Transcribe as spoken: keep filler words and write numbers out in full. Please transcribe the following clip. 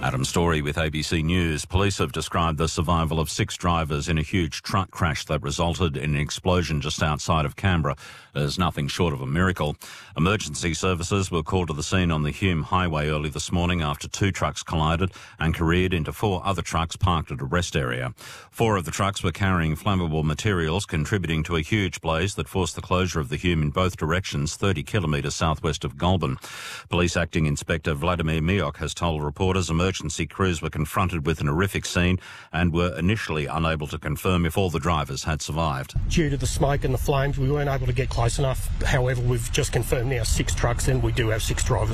Adam Story with A B C News. Police have described the survival of six drivers in a huge truck crash that resulted in an explosion just outside of Canberra as nothing short of a miracle. Emergency services were called to the scene on the Hume Highway early this morning after two trucks collided and careered into four other trucks parked at a rest area. Four of the trucks were carrying flammable materials, contributing to a huge blaze that forced the closure of the Hume in both directions, thirty kilometres southwest of Goulburn. Police Acting Inspector Vladimir Miok has told reporters emergency crews were confronted with an horrific scene and were initially unable to confirm if all the drivers had survived. Due to the smoke and the flames, we weren't able to get close enough. However, we've just confirmed now six trucks and we do have six drivers.